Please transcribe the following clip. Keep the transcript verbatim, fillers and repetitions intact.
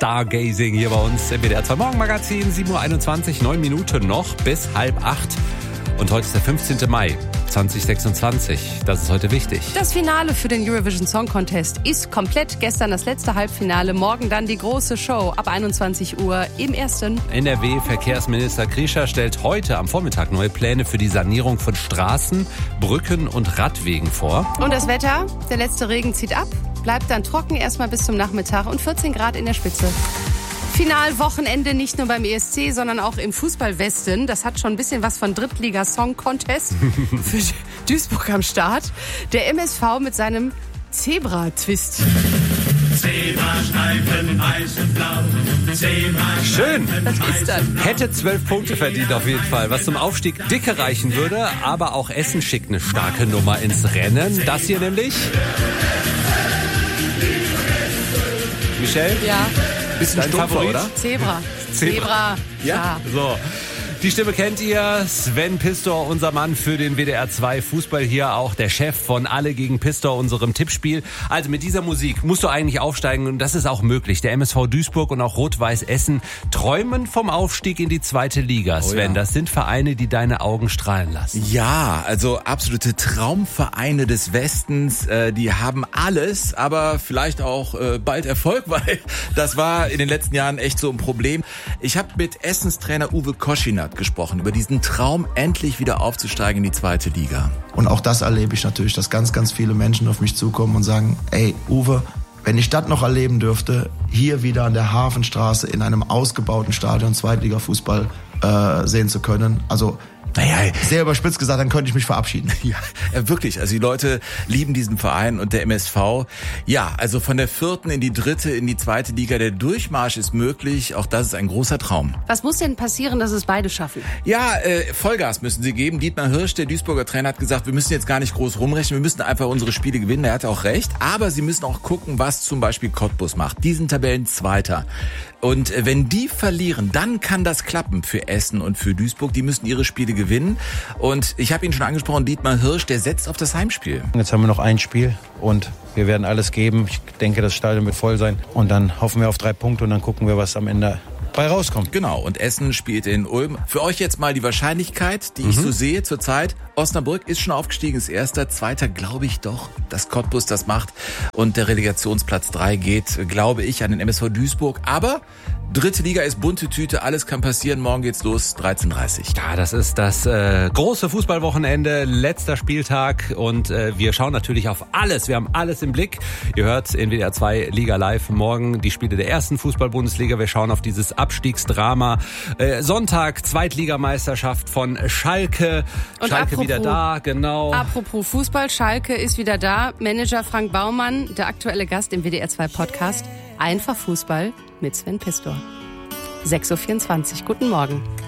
Stargazing hier bei uns im W D R zwei Morgenmagazin. sieben Uhr einundzwanzig, neun Minuten noch bis halb acht. Und heute ist der fünfzehnten Mai zwanzig sechsundzwanzig. Das ist heute wichtig. Das Finale für den Eurovision Song Contest ist komplett. Gestern das letzte Halbfinale, morgen dann die große Show ab einundzwanzig Uhr im ersten. N R W-Verkehrsminister Krischer stellt heute am Vormittag neue Pläne für die Sanierung von Straßen, Brücken und Radwegen vor. Und das Wetter? Der letzte Regen zieht ab, bleibt dann trocken erstmal bis zum Nachmittag und vierzehn Grad in der Spitze. Finalwochenende nicht nur beim E S C, sondern auch im Fußballwesten. Das hat schon ein bisschen was von Drittliga-Song-Contest für Duisburg am Start. Der M S V mit seinem Zebra-Twist. Zebrastreifen, weiß und blau. Zebrastreifen, Schön. Was ist das? Hätte zwölf Punkte verdient auf jeden Fall, was zum Aufstieg dicke reichen würde. Aber auch Essen schickt eine starke Nummer ins Rennen. Das hier nämlich. Michelle? Ja. Bist du ein Favorit, oder? Zebra. Zebra. Zebra. Ja. So. Die Stimme kennt ihr. Sven Pistor, unser Mann für den W D R zwei Fußball hier, auch der Chef von Alle gegen Pistor, unserem Tippspiel. Also mit dieser Musik musst du eigentlich aufsteigen und das ist auch möglich. Der M S V Duisburg und auch Rot-Weiß Essen träumen vom Aufstieg in die zweite Liga. Sven, oh ja. Das sind Vereine, die deine Augen strahlen lassen. Ja, also absolute Traumvereine des Westens. Äh, die haben alles, aber vielleicht auch äh, bald Erfolg, weil das war in den letzten Jahren echt so ein Problem. Ich habe mit Essens Trainer Uwe Koschinat gesprochen, über diesen Traum, endlich wieder aufzusteigen in die zweite Liga. Und auch das erlebe ich natürlich, dass ganz, ganz viele Menschen auf mich zukommen und sagen, ey, Uwe, wenn ich das noch erleben dürfte, hier wieder an der Hafenstraße in einem ausgebauten Stadion Zweitliga-Fußball äh, sehen zu können. Also naja, sehr überspitzt gesagt, dann könnte ich mich verabschieden. Ja, wirklich. Also die Leute lieben diesen Verein und der M S V. Ja, also von der vierten in die dritte, in die zweite Liga, der Durchmarsch ist möglich. Auch das ist ein großer Traum. Was muss denn passieren, dass es beide schaffen? Ja, äh, Vollgas müssen sie geben. Dietmar Hirsch, der Duisburger Trainer, hat gesagt, wir müssen jetzt gar nicht groß rumrechnen. Wir müssen einfach unsere Spiele gewinnen. Er hat auch recht. Aber sie müssen auch gucken, was zum Beispiel Cottbus macht. Die sind Tabellenzweiter. Und wenn die verlieren, dann kann das klappen für Essen und für Duisburg. Die müssen ihre Spiele gewinnen. Und ich habe ihn schon angesprochen, Dietmar Hirsch, der setzt auf das Heimspiel. Jetzt haben wir noch ein Spiel und wir werden alles geben. Ich denke, das Stadion wird voll sein. Und dann hoffen wir auf drei Punkte und dann gucken wir, was am Ende bei rauskommt. Genau, und Essen spielt in Ulm. Für euch jetzt mal die Wahrscheinlichkeit, die mhm. ich so sehe zurzeit. Osnabrück ist schon aufgestiegen, ist Erster. Zweiter glaube ich doch, dass Cottbus das macht. Und der Relegationsplatz drei geht, glaube ich, an den M S V Duisburg. Aber dritte Liga ist bunte Tüte, alles kann passieren. Morgen geht's los, dreizehn Uhr dreißig. Ja, das ist das äh, große Fußballwochenende, letzter Spieltag. Und äh, wir schauen natürlich auf alles. Wir haben alles im Blick. Ihr hört in W D R zwei Liga Live morgen die Spiele der ersten Fußball-Bundesliga. Wir schauen auf dieses Abstiegsdrama. Äh, Sonntag, Zweitligameisterschaft von Schalke. Und Schalke apropos, wieder da, genau. Apropos Fußball, Schalke ist wieder da. Manager Frank Baumann, der aktuelle Gast im W D R zwei Podcast. Einfach Fußball mit Sven Pistor. sechs Uhr vierundzwanzig. Guten Morgen.